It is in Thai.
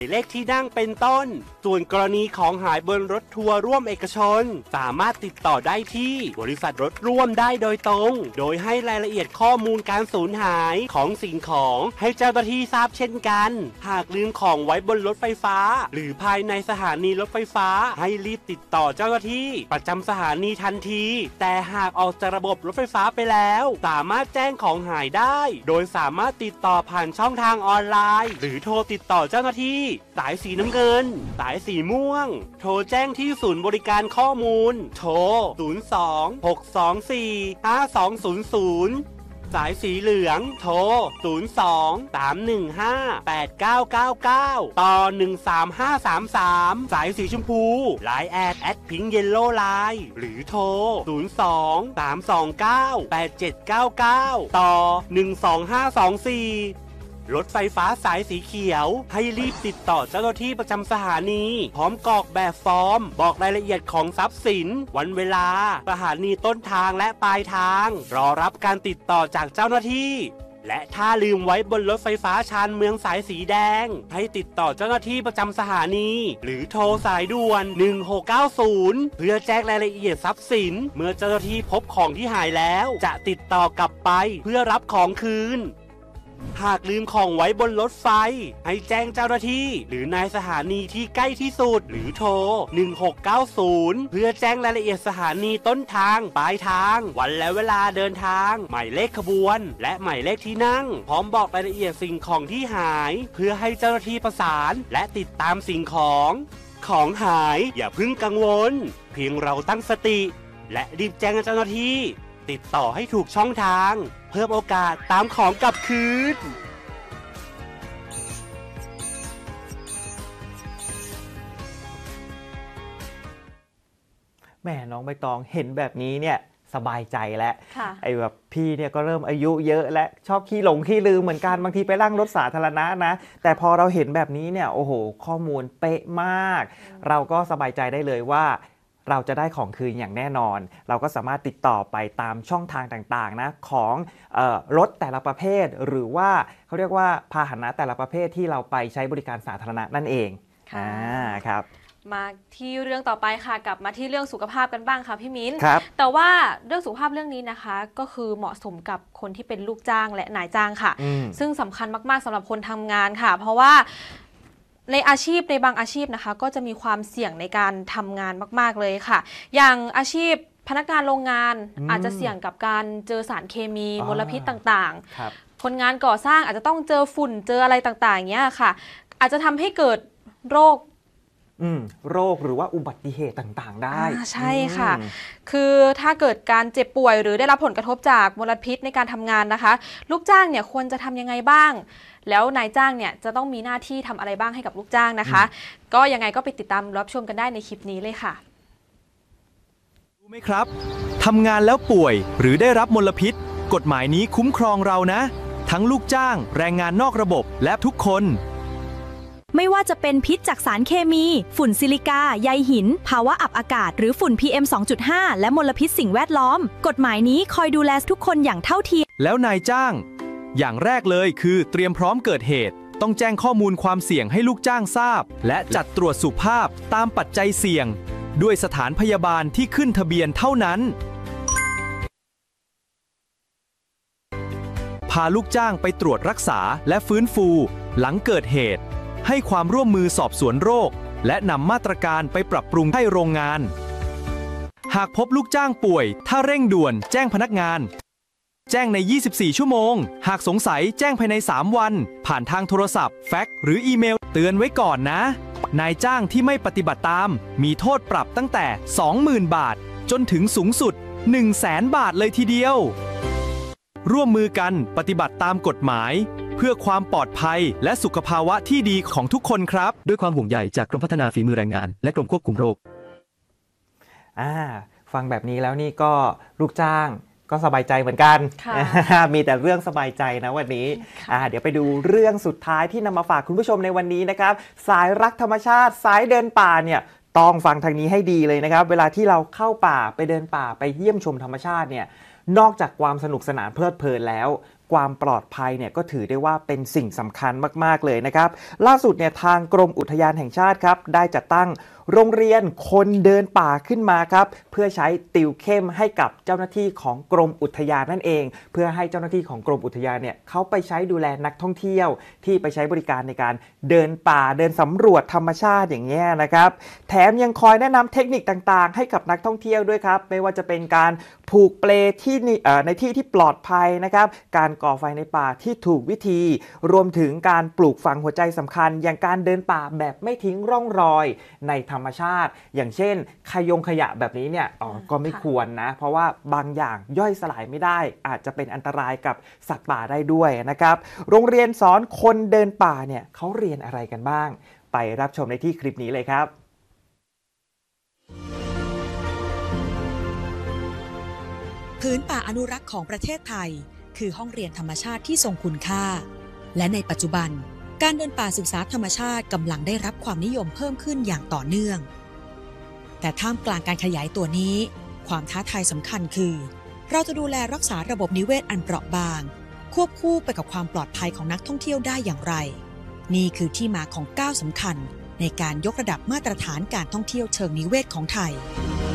เลขที่นั่งเป็นต้นส่วนกรณีของหายบนรถทัวร์ร่วมเอกชนสามารถติดต่อได้ที่บริษัทรถร่วมได้โดยตรงโดยให้รายละเอียดข้อมูลการสูญหายของสิ่งของให้เจ้าหน้าที่ทราบเช่นกันหากลืมของไว้บนรถไฟฟ้าหรือภายในสถานีรถไฟฟ้าให้รีบติดต่อเจ้าหน้าที่ประจำสถานีทันทีแต่หากออกจากระบบรถไฟฟ้าไปแล้วสามารถแจ้งของหายได้โดยสามารถติดต่อผ่านช่องทางออนไลน์หรือโทรติดต่อเจ้าหน้าที่สายสีน้ำเงินสายสีม่วงโทรแจ้งที่ศูนย์บริการข้อมูลโทร02-624-5200สายสีเหลืองโทร02-315-8999ต่อ13533สายสีชมพูไลน์แอดพิงค์เยลโล่ไลน์หรือโทร02-329-8799ต่อ12524รถไฟฟ้าสายสีเขียวให้รีบติดต่อเจ้าหน้าที่ประจำสถานีพร้อมกรอกแบบฟอร์มบอกรายละเอียดของทรัพย์สินวันเวลาสถานีต้นทางและปลายทางรอรับการติดต่อจากเจ้าหน้าที่และถ้าลืมไว้บนรถไฟฟ้าชานเมืองสายสีแดงให้ติดต่อเจ้าหน้าที่ประจำสถานีหรือโทรสายด่วน1690เพื่อแจ้งรายละเอียดทรัพย์สินเมื่อเจ้าหน้าที่พบของที่หายแล้วจะติดต่อกลับไปเพื่อรับของคืนหากลืมของไว้บนรถไฟให้แจ้งเจ้าหน้าที่หรือนายสถานีที่ใกล้ที่สุดหรือโทร1690เพื่อแจ้งรายละเอียดสถานีต้นทางปลายทางวันและเวลาเดินทางหมายเลขขบวนและหมายเลขที่นั่งพร้อมบอกรายละเอียดสิ่งของที่หายเพื่อให้เจ้าหน้าที่ประสานและติดตามสิ่งของหายอย่าเพิ่งกังวลเพียงเราตั้งสติและรีบแจ้งเจ้าหน้าที่ติดต่อให้ถูกช่องทางเพิ่มโอกาสตามของกลับคืนแม่น้องใบตองเห็นแบบนี้เนี่ยสบายใจแล้วไอ้แบบพี่เนี่ยก็เริ่มอายุเยอะและชอบขี้หลงขี้ลืมเหมือนกันบางทีไปนั่งรถสาธารณะนะแต่พอเราเห็นแบบนี้เนี่ยโอ้โหข้อมูลเป๊ะมากเราก็สบายใจได้เลยว่าเราจะได้ของคืนอย่างแน่นอนเราก็สามารถติดต่อไปตามช่องทางต่างๆนะของรถแต่ละประเภทหรือว่าเขาเรียกว่าพาหนะแต่ละประเภทที่เราไปใช้บริการสาธารณะนั่นเองครับมาที่เรื่องต่อไปค่ะกลับมาที่เรื่องสุขภาพกันบ้างค่ะพี่มิ้นแต่ว่าเรื่องสุขภาพเรื่องนี้นะคะก็คือเหมาะสมกับคนที่เป็นลูกจ้างและนายจ้างค่ะซึ่งสำคัญมากๆสำหรับคนทำงานค่ะเพราะว่าในบางอาชีพนะคะก็จะมีความเสี่ยงในการทำงานมากๆเลยค่ะอย่างอาชีพพนักงานโรงงานอาจจะเสี่ยงกับการเจอสารเคมีมลพิษต่างๆคนงานก่อสร้างอาจจะต้องเจอฝุ่นเจออะไรต่างๆอย่างเงี้ยค่ะอาจจะทำให้เกิดโรคหรือว่าอุบัติเหตุต่างๆได้ใช่ค่ะคือถ้าเกิดการเจ็บป่วยหรือได้รับผลกระทบจากมลพิษในการทำงานนะคะลูกจ้างเนี่ยควรจะทำยังไงบ้างแล้วนายจ้างเนี่ยจะต้องมีหน้าที่ทำอะไรบ้างให้กับลูกจ้างนะคะก็ยังไงก็ไปติดตามรับชมกันได้ในคลิปนี้เลยค่ะรู้ไหมครับทำงานแล้วป่วยหรือได้รับมลพิษกฎหมายนี้คุ้มครองเรานะทั้งลูกจ้างแรงงานนอกระบบและทุกคนไม่ว่าจะเป็นพิษจากสารเคมีฝุ่นซิลิกาใยหินภาวะอับอากาศหรือฝุ่น PM 2.5 และมลพิษสิ่งแวดล้อมกฎหมายนี้คอยดูแลทุกคนอย่างเท่าเทียมแล้วนายจ้างอย่างแรกเลยคือเตรียมพร้อมเกิดเหตุต้องแจ้งข้อมูลความเสี่ยงให้ลูกจ้างทราบและจัดตรวจสุขภาพตามปัจจัยเสี่ยงด้วยสถานพยาบาลที่ขึ้นทะเบียนเท่านั้นพาลูกจ้างไปตรวจรักษาและฟื้นฟูหลังเกิดเหตุให้ความร่วมมือสอบสวนโรคและนำมาตรการไปปรับปรุงให้โรงงานหากพบลูกจ้างป่วยถ้าเร่งด่วนแจ้งพนักงานแจ้งใน24ชั่วโมงหากสงสัยแจ้งภายใน3วันผ่านทางโทรศัพท์แฟกซ์หรืออีเมลเตือนไว้ก่อนนะนายจ้างที่ไม่ปฏิบัติตามมีโทษปรับตั้งแต่ 20,000 บาทจนถึงสูงสุด 100,000 บาทเลยทีเดียวร่วมมือกันปฏิบัติตามกฎหมายเพื่อความปลอดภัยและสุขภาวะที่ดีของทุกคนครับด้วยความห่วงใยจากกรมพัฒนาฝีมือแรงงานและกรมควบคุมโรคฟังแบบนี้แล้วนี่ก็ลูกจ้างก็สบายใจเหมือนกัน มีแต่เรื่องสบายใจนะวันนี้เดี๋ยวไปดูเรื่องสุดท้ายที่นำมาฝากคุณผู้ชมในวันนี้นะครับสายรักธรรมชาติสายเดินป่าเนี่ยต้องฟังทางนี้ให้ดีเลยนะครับเวลาที่เราเข้าป่าไปเดินป่าไปเยี่ยมชมธรรมชาติเนี่ยนอกจากความสนุกสนานเพลิดเพลินแล้วความปลอดภัยเนี่ยก็ถือได้ว่าเป็นสิ่งสำคัญมากๆเลยนะครับล่าสุดเนี่ยทางกรมอุทยานแห่งชาติครับได้จัดตั้งโรงเรียนคนเดินป่าขึ้นมาครับเพื่อใช้ติวเข้มให้กับเจ้าหน้าที่ของกรมอุทยานนั่นเองเพื่อให้เจ้าหน้าที่ของกรมอุทยานเนี่ยเขาไปใช้ดูแลนักท่องเที่ยวที่ไปใช้บริการในการเดินป่าเดินสำรวจธรรมชาติอย่างเงี้ยนะครับแถมยังคอยแนะนำเทคนิคต่างๆให้กับนักท่องเที่ยวด้วยครับไม่ว่าจะเป็นการผูกเปลที่ในที่ที่ปลอดภัยนะครับการก่อไฟในป่าที่ถูกวิธีรวมถึงการปลูกฝังหัวใจสำคัญอย่างการเดินป่าแบบไม่ทิ้งร่องรอยในธรรมชาติอย่างเช่นขยะแบบนี้เนี่ยก็ไม่ควรนะเพราะว่าบางอย่างย่อยสลายไม่ได้อาจจะเป็นอันตรายกับสัตว์ป่าได้ด้วยนะครับโรงเรียนสอนคนเดินป่าเนี่ยเขาเรียนอะไรกันบ้างไปรับชมในที่คลิปนี้เลยครับพื้นป่าอนุรักษ์ของประเทศไทยคือห้องเรียนธรรมชาติที่ทรงคุณค่าและในปัจจุบันการเดินป่าศึกษาธรรมชาติกำลังได้รับความนิยมเพิ่มขึ้นอย่างต่อเนื่องแต่ท่ามกลางการขยายตัวนี้ความท้าทายสำคัญคือเราจะดูแลรักษาระบบนิเวศอันเปราะบางควบคู่ไปกับความปลอดภัยของนักท่องเที่ยวได้อย่างไรนี่คือที่มาของก้าวสำคัญในการยกระดับมาตรฐานการท่องเที่ยวเชิงนิเวศของไทย